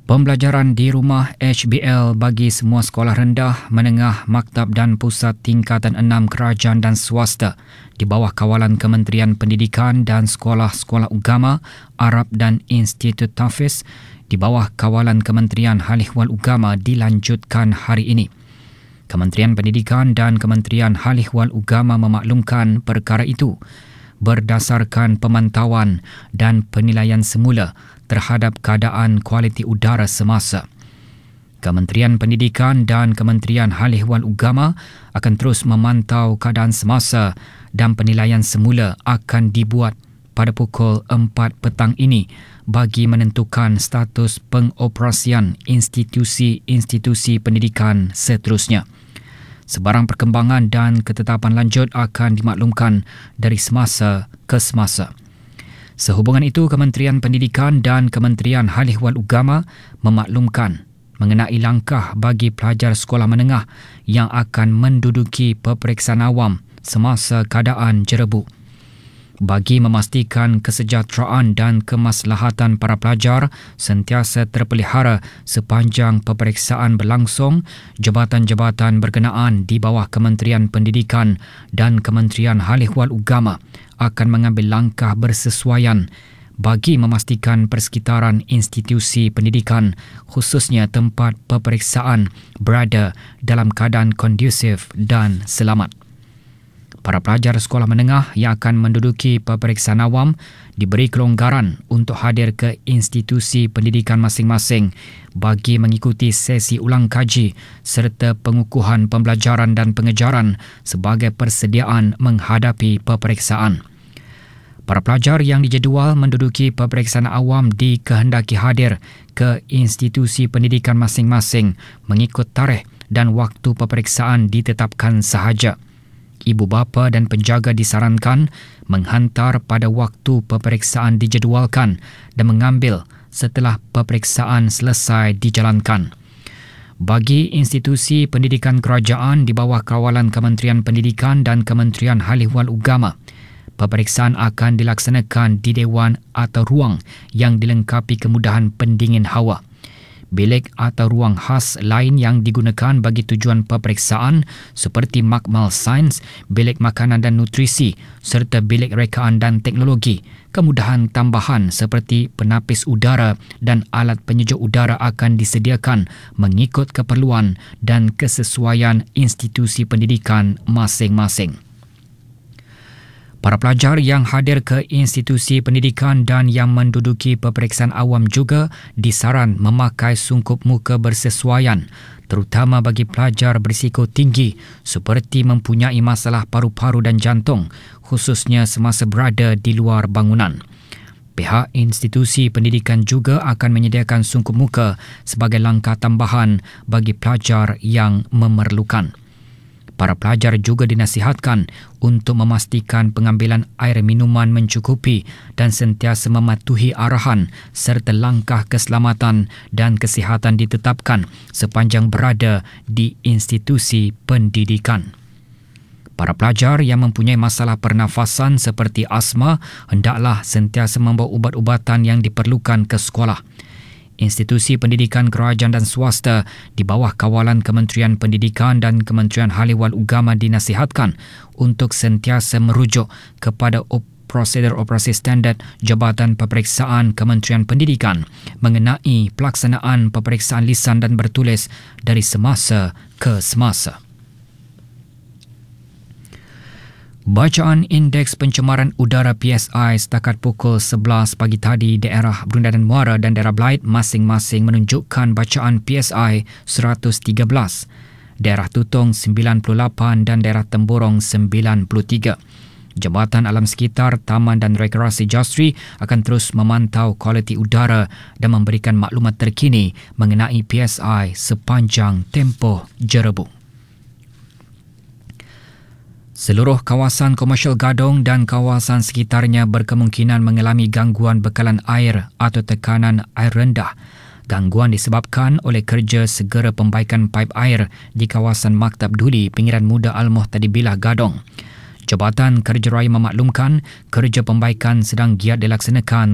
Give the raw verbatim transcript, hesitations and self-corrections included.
Pembelajaran di rumah H B L bagi semua sekolah rendah, menengah, maktab dan pusat tingkatan enam kerajaan dan swasta di bawah kawalan Kementerian Pendidikan dan Sekolah-Sekolah Ugama, Arab dan Institut Tahfiz di bawah kawalan Kementerian Hal Ehwal Ugama dilanjutkan hari ini. Kementerian Pendidikan dan Kementerian Hal Ehwal Ugama memaklumkan perkara itu berdasarkan pemantauan dan penilaian semula terhadap keadaan kualiti udara semasa. Kementerian Pendidikan dan Kementerian Hal Ehwal Ugama akan terus memantau keadaan semasa dan penilaian semula akan dibuat pada pukul empat petang ini bagi menentukan status pengoperasian institusi-institusi pendidikan seterusnya. Sebarang perkembangan dan ketetapan lanjut akan dimaklumkan dari semasa ke semasa. Sehubungan itu, Kementerian Pendidikan dan Kementerian Hal Ehwal Ugama memaklumkan mengenai langkah bagi pelajar sekolah menengah yang akan menduduki peperiksaan awam semasa keadaan jerebu. Bagi memastikan kesejahteraan dan kemaslahatan para pelajar sentiasa terpelihara sepanjang peperiksaan berlangsung, jabatan-jabatan berkenaan di bawah Kementerian Pendidikan dan Kementerian Hal Ehwal Ugama akan mengambil langkah bersesuaian bagi memastikan persekitaran institusi pendidikan, khususnya tempat peperiksaan, berada dalam keadaan kondusif dan selamat. Para pelajar sekolah menengah yang akan menduduki peperiksaan awam diberi kelonggaran untuk hadir ke institusi pendidikan masing-masing bagi mengikuti sesi ulang kaji serta pengukuhan pembelajaran dan pengejaran sebagai persediaan menghadapi peperiksaan. Para pelajar yang dijadual menduduki peperiksaan awam dikehendaki hadir ke institusi pendidikan masing-masing mengikut tarikh dan waktu peperiksaan ditetapkan sahaja. Ibu bapa dan penjaga disarankan menghantar pada waktu peperiksaan dijadualkan dan mengambil setelah peperiksaan selesai dijalankan. Bagi institusi pendidikan kerajaan di bawah kawalan Kementerian Pendidikan dan Kementerian Hal Ehwal Ugama, peperiksaan akan dilaksanakan di dewan atau ruang yang dilengkapi kemudahan pendingin hawa. Bilik atau ruang khas lain yang digunakan bagi tujuan peperiksaan seperti makmal sains, bilik makanan dan nutrisi serta bilik rekaan dan teknologi. Kemudahan tambahan seperti penapis udara dan alat penyejuk udara akan disediakan mengikut keperluan dan kesesuaian institusi pendidikan masing-masing. Para pelajar yang hadir ke institusi pendidikan dan yang menduduki peperiksaan awam juga disaran memakai sungkup muka bersesuaian, terutama bagi pelajar berisiko tinggi seperti mempunyai masalah paru-paru dan jantung, khususnya semasa berada di luar bangunan. Pihak institusi pendidikan juga akan menyediakan sungkup muka sebagai langkah tambahan bagi pelajar yang memerlukan. Para pelajar juga dinasihatkan untuk memastikan pengambilan air minuman mencukupi dan sentiasa mematuhi arahan serta langkah keselamatan dan kesihatan ditetapkan sepanjang berada di institusi pendidikan. Para pelajar yang mempunyai masalah pernafasan seperti asma hendaklah sentiasa membawa ubat-ubatan yang diperlukan ke sekolah. Institusi pendidikan kerajaan dan swasta di bawah kawalan Kementerian Pendidikan dan Kementerian Hal Ehwal Ugama dinasihatkan untuk sentiasa merujuk kepada prosedur operasi standard Jabatan Peperiksaan Kementerian Pendidikan mengenai pelaksanaan peperiksaan lisan dan bertulis dari semasa ke semasa. Bacaan Indeks Pencemaran Udara P S I setakat pukul sebelas pagi tadi daerah Brunei dan Muara dan daerah Belait masing-masing menunjukkan bacaan P S I seratus tiga belas, daerah Tutong sembilan puluh lapan dan daerah Temburong sembilan puluh tiga. Jabatan Alam Sekitar, Taman dan Rekreasi Jasri akan terus memantau kualiti udara dan memberikan maklumat terkini mengenai P S I sepanjang tempoh jerebu. Seluruh kawasan komersial Gadong dan kawasan sekitarnya berkemungkinan mengalami gangguan bekalan air atau tekanan air rendah. Gangguan disebabkan oleh kerja segera pembaikan paip air di kawasan Maktab Duli, Pinggiran Muda Al-Muhtadibilah, Gadong. Jabatan Kerja Raya memaklumkan kerja pembaikan sedang giat dilaksanakan